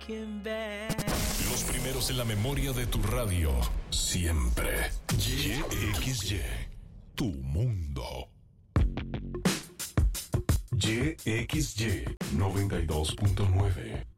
Los primeros en la memoria de tu radio, siempre. YXY, tu mundo. YXY 92.9.